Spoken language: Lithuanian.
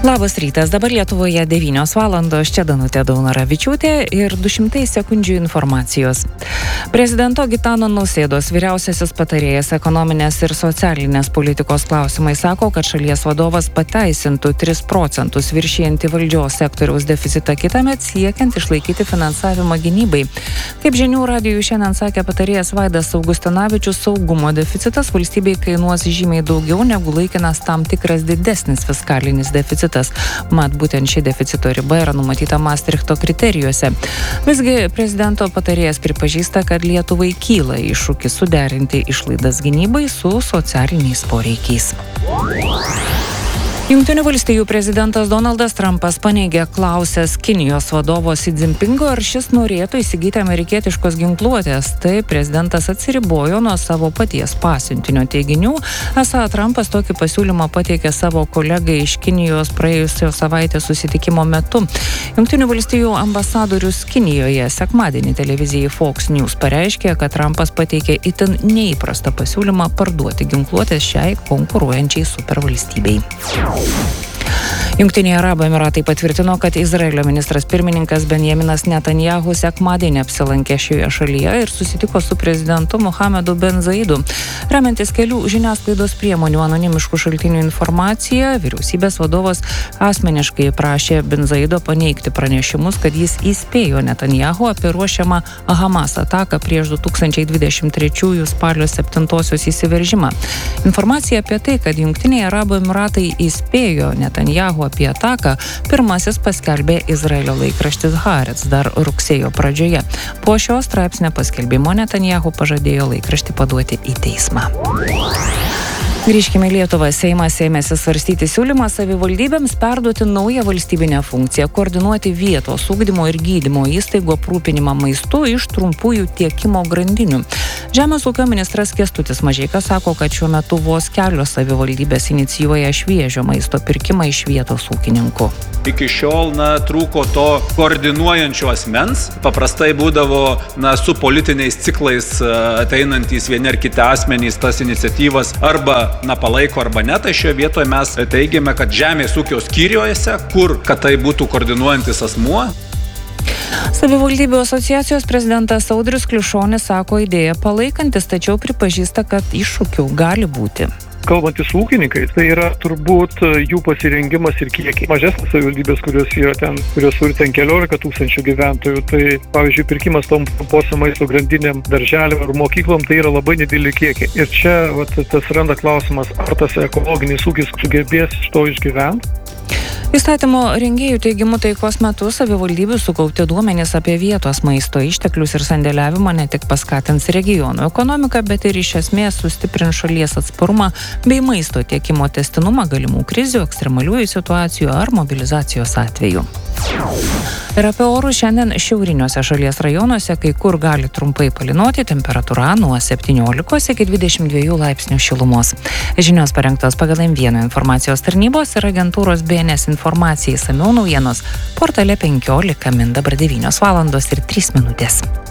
Labas rytas, dabar Lietuvoje 9 valandos, čia Danutė Daunoravičiūtė ir 200 sekundžių informacijos. Prezidento Gitano Nausėdos vyriausiasis patarėjas ekonominės ir socialinės politikos klausimai sako, kad šalies vadovas pateisintų 3% viršijantį valdžios sektoriaus deficitą kitąmet siekiant išlaikyti finansavimą gynybai. Kaip žinių radijui šiandien sakė patarėjas Vaidas Augustinavičius, saugumo deficitas valstybei kainuos žymiai daugiau negu laikinas tam tikras didesnis fiskalinis deficitas. Mat, būtent ši deficito riba yra numatyta Maastrichto kriterijuose. Visgi prezidento patarėjas pripažįsta, kad Lietuvai kyla iššūkis suderinti išlaidas gynybai su socialiniais poreikiais. Jungtinių valstijų prezidentas Donaldas Trumpas paneigė klausęs Kinijos vadovo Xi Jinpingo, ar šis norėtų įsigyti amerikietiškos ginkluotės. Tai prezidentas atsiribojo nuo savo paties pasiuntinio teiginių. Esą Trumpas tokį pasiūlymą pateikė savo kolegai iš Kinijos praėjusios savaitės susitikimo metu. Jungtinių valstijų ambasadorius Kinijoje sekmadienį televizijai Fox News pareiškė, kad Trumpas pateikė itin neįprastą pasiūlymą parduoti ginkluotės šiai konkuruojančiai supervalstybei. Jungtiniai Arabų Emiratai patvirtino, kad Izraelio ministras pirmininkas Benjaminas Netanyahu sekmadienį apsilankė šioje šalyje ir susitiko su prezidentu Mohamedu Ben Zaidu. Remiantis kelių žiniasklaidos priemonių anonimiškų šaltinių informaciją, vyriausybės vadovas asmeniškai prašė Ben Zaido paneigti pranešimus, kad jis įspėjo Netanyahu apie ruošiamą Hamas ataką prieš 2023 spalio 7-osios įsiveržimą. Informacija apie tai, kad Jungtiniai Arabų Emiratai įspėjo Netanyahu apie ataką, pirmasis paskelbė Izraelio laikraštis Haaretz dar rugsėjo pradžioje. Po šio straipsnio paskelbimo Netanyahu pažadėjo laikraštį paduoti į teismą. Grįžkime į Lietuvą. Seimas ėmėsi svarstyti siūlymą savivaldybėms perduoti naują valstybinę funkciją, koordinuoti vietos ugdymo ir gydymo įstaigų aprūpinimą maistu iš trumpųjų tiekimo grandinių. Žemės ūkio ministras Kęstutis Mažeika sako, kad šiuo metu vos kelios savivaldybės inicijuoja šviežio maisto pirkimą iš vietos ūkininkų. Iki šiol trūko to koordinuojančio asmens. Paprastai būdavo su politiniais ciklais ateinantys vieni ar kiti asmenys tas iniciatyvas arba palaiko arba ne. Tai šioje vietoje mes teigiame, kad žemės ūkio skyriuose, kad tai būtų koordinuojantis asmuo. Savivaldybių asociacijos prezidentas Audrius Kliušonis sako idėją palaikantis, tačiau pripažįsta, kad iššūkių gali būti. Kalbantis su ūkininkais, tai yra turbūt jų pasirengimas ir kiekiai. Mažesnės savivaldybės, kurios turi 14 000 gyventojų, tai pavyzdžiui, pirkimas tom trumpose maisto grandinėm, darželiam ir mokyklom, tai yra labai nedideli kiekiai. Ir čia tas randa klausimas, ar tas ekologinis ūkis sugebės iš to išgyventi. Įstatymo rengėjų teigimu taikos metu savivaldybių sukaupti duomenys apie vietos maisto išteklius ir sandėliavimą ne tik paskatins regionų ekonomiką, bet ir iš esmės sustiprins šalies atsparumą bei maisto tiekimo tęstinumą galimų krizių, ekstremaliųjų situacijų ar mobilizacijos atveju. Ir apie orus šiandien šiauriniuose šalies rajonuose, kai kur gali trumpai palynoti, temperatūra nuo 17 iki 22 laipsnių šilumos. Žinios parengtos pagal M1 informacijos tarnybos ir agentūros BNS informacijai. Išsamiau naujienos portale 15 min dabar 9 valandos ir 3 minutės.